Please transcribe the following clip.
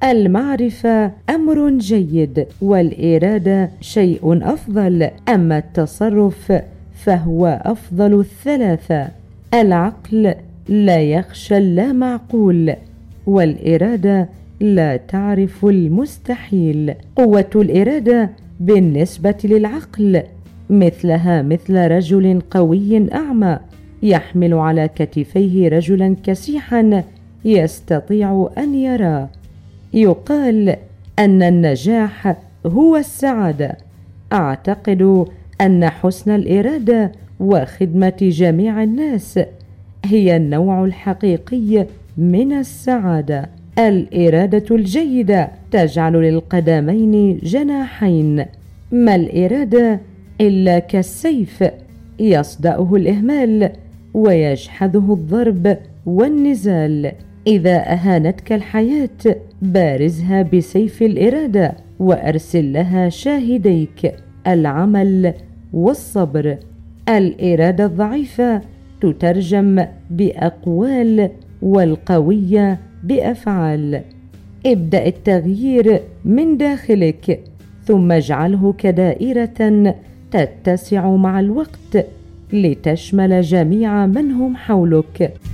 المعرفة أمر جيد والإرادة شيء أفضل، أما التصرف فهو أفضل الثلاثة. العقل لا يخشى اللامعقول، والإرادة لا تعرف المستحيل. قوة الإرادة بالنسبة للعقل مثلها مثل رجل قوي أعمى يحمل على كتفيه رجلا كسيحا يستطيع أن يرى. يقال أن النجاح هو السعادة. أعتقد أن حسن الإرادة وخدمة جميع الناس هي النوع الحقيقي من السعادة. الإرادة الجيدة تجعل للقدمين جناحين. ما الإرادة إلا كالسيف يصدأه الإهمال ويجحده الضرب والنزال. إذا أهانتك الحياة بارزها بسيف الإرادة وأرسل لها شاهديك العمل والصبر. الإرادة الضعيفة تترجم بأقوال والقوية بأفعال. ابدأ التغيير من داخلك ثم اجعله كدائرة تتسع مع الوقت لتشمل جميع من هم حولك.